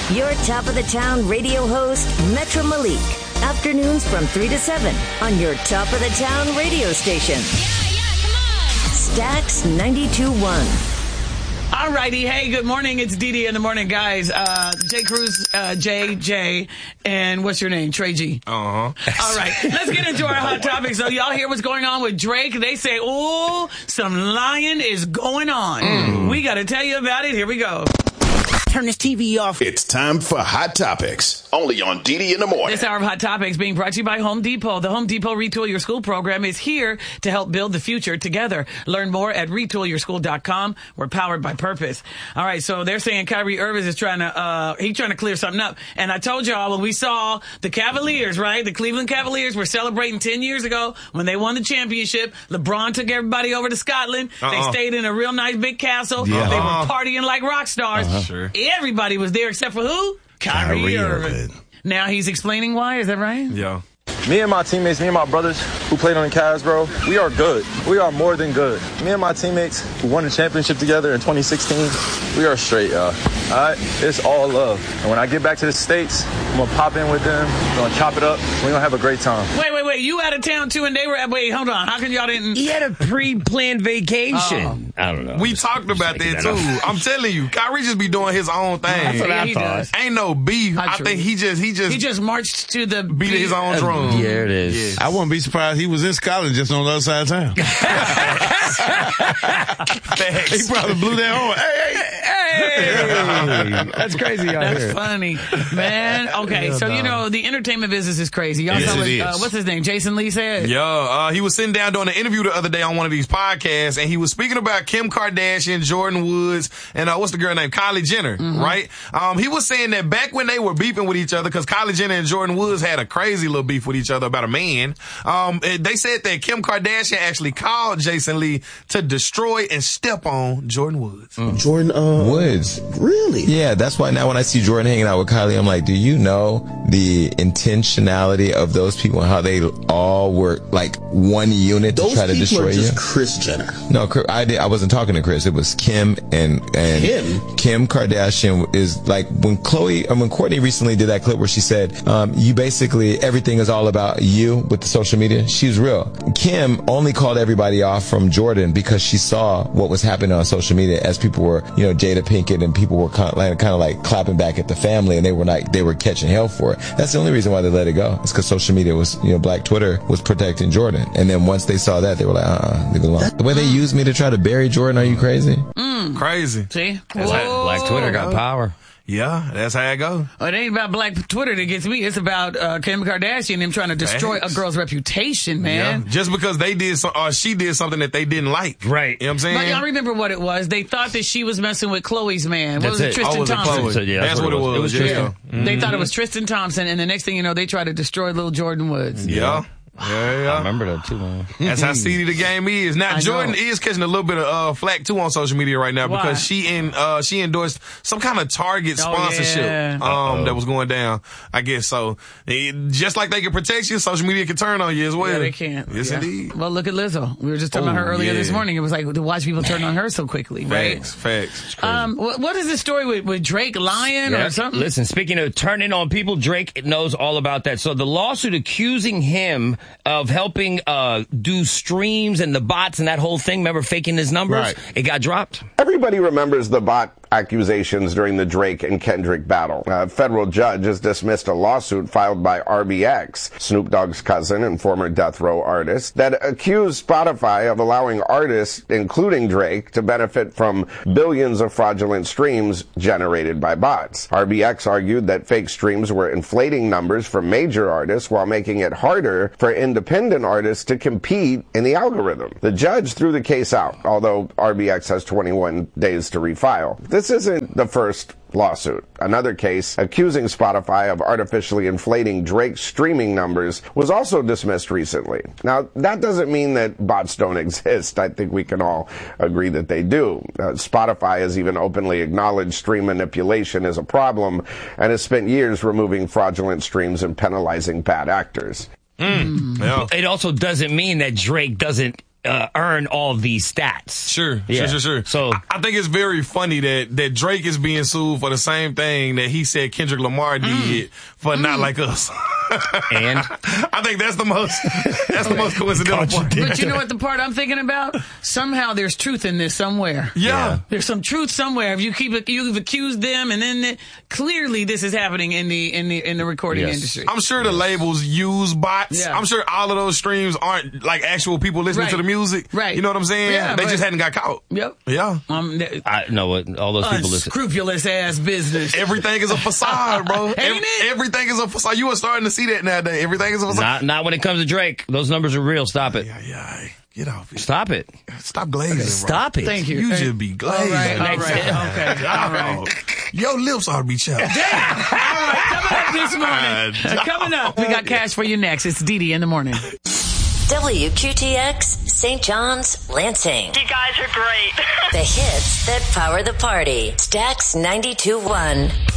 Your top of the town radio host, Metro Malik. Afternoons from 3 to 7 on your top of the town radio station. Yeah, come on. Stax 92.1. All righty. Hey, good morning. It's Dee Dee in the morning, guys. Jay Cruz, Jay, and what's your name? Trey G. Uh-huh. All right. Let's get into our hot topics. So y'all hear what's going on with Drake? They say, oh, some lying is going on. We got to tell you about it. Here we go. Turn this TV off. It's time for Hot Topics, only on DD in the morning. This hour of Hot Topics being brought to you by Home Depot. The Home Depot Retool Your School program is here to help build the future together. Learn more at retoolyourschool.com. We're powered by purpose. All right, so they're saying Kyrie Irving is trying to clear something up. And I told y'all when we saw the Cavaliers, right? The Cleveland Cavaliers were celebrating 10 years ago when they won the championship. LeBron took everybody over to Scotland. They stayed in a real nice big castle. Yeah. They were partying like rock stars. Sure. Everybody was there except for who? Kyrie Irving. Now he's explaining why. Is that right? Yeah. Me and my teammates, me and my brothers who played on the Cavs, bro, we are good. We are more than good. Me and my teammates who won the championship together in 2016, we are straight, y'all. All right? It's all love. And when I get back to the States, I'm going to pop in with them. We're going to chop it up. We're going to have a great time. Wait. You out of town, too, and they were... Wait, hold on. How come y'all didn't... He had a pre-planned vacation. I don't know. We talked about that, too. I'm telling you, Kyrie just be doing his own thing. That's what I he thought. does. Ain't no beef. I think he just marched to the... beat his own drum. Yeah, it is. Yes. I wouldn't be surprised he was in Scotland just on the other side of town. He probably blew that horn. Hey, that's crazy out That's here. funny, man. Okay, so you know the entertainment business is crazy. Y'all Yes, saw it what, is. what's his name? Jason Lee said. Yeah, he was sitting down doing an interview the other day on one of these podcasts, and he was speaking about Kim Kardashian, Jordan Woods, and what's the girl named Kylie Jenner, right? He was saying that back when they were beefing with each other, because Kylie Jenner and Jordan Woods had a crazy little beef with each other about a man, they said that Kim Kardashian actually called Jason Lee to destroy and step on Jordan Woods. Jordan Woods. Really? Yeah, that's why now when I see Jordan hanging out with Kylie, I'm like, do you know the intentionality of those people and how they all were like one unit to Those try to people destroy are just you? Kris Jenner. No, I wasn't talking to Chris. It was Kim and Kim Kardashian is like when Courtney recently did that clip where she said, you basically, everything is all about you with the social media. She's real. Kim only called everybody off from Jordan because she saw what was happening on social media as people were, Jada Pinkett and people were kind of like clapping back at the family, and they were catching hell for it. That's the only reason why they let it go. It's because social media was, Black Twitter was protecting Jordan. And then once they saw that, they were like, leave it alone. The way they used me to try to bury Jordan, are you crazy? Crazy. See, Black Twitter got power. Yeah, that's how it goes. It ain't about Black Twitter that gets me. It's about Kim Kardashian and them trying to destroy a girl's reputation, man. Yeah. Just because they did she did something that they didn't like. Right. You know what I'm saying? But y'all remember what it was? They thought that she was messing with Chloe's man. What was it? it. Tristan was it Thompson. Chloe? So, yeah, that's what it was. It was yeah. Tristan. They thought it was Tristan Thompson, and the next thing you know, they tried to destroy little Jordan Woods. Yeah. Yeah. I remember that too, man. That's how seedy the game is. Now, I Jordan know. is catching a little bit of flack too on social media right now Why? because she endorsed some kind of Target sponsorship yeah. that was going down. I guess so. Just like they can protect you, social media can turn on you as well. Yeah, they can't. Yes, Yeah. indeed. Well, look at Lizzo. We were just talking about her earlier this morning. It was like to watch people turn on her so quickly, right? Facts. What is the story with Drake lying or something? Listen, speaking of turning on people, Drake knows all about that. So the lawsuit accusing him of helping do streams and the bots and that whole thing, remember faking his numbers? Right. It got dropped. Everybody remembers the bot accusations during the Drake and Kendrick battle. A federal judge has dismissed a lawsuit filed by RBX, Snoop Dogg's cousin and former Death Row artist, that accused Spotify of allowing artists, including Drake, to benefit from billions of fraudulent streams generated by bots. RBX argued that fake streams were inflating numbers for major artists while making it harder for independent artists to compete in the algorithm. The judge threw the case out, although RBX has 21 days to refile. This isn't the first lawsuit. Another case accusing Spotify of artificially inflating Drake's streaming numbers was also dismissed recently. Now, that doesn't mean that bots don't exist. I think we can all agree that they do. Spotify has even openly acknowledged stream manipulation as a problem and has spent years removing fraudulent streams and penalizing bad actors. It also doesn't mean that Drake doesn't earn all these stats. Sure. So I think it's very funny that Drake is being sued for the same thing that he said Kendrick Lamar did for Not Like Us. And I think that's the most coincidental part. But you know what the part I'm thinking about? Somehow there's truth in this somewhere. Yeah. There's some truth somewhere. If you've accused them, and then clearly this is happening in the recording industry. I'm sure the labels use bots. Yeah. I'm sure all of those streams aren't like actual people listening to the music. Right. You know what I'm saying? Yeah, they just hadn't got caught. Yep. Yeah. I know what all those people listen. Unscrupulous ass business. Everything is a facade, bro. Ain't it? Everything is a facade. You are starting to see that nowadays. Everything is a facade. Not when it comes to Drake. Those numbers are real. Stop it. Yeah. Get off it. Stop it. Stop glazing, bro. Stop it. Thank you. You should be glazing. All right. Your lips ought to be chapped. Damn. All right. Coming up this morning. Coming up. We got cash for you next. It's Dee Dee in the morning. WQTX, St. John's, Lansing. You guys are great. The hits that power the party. Stax 92.1.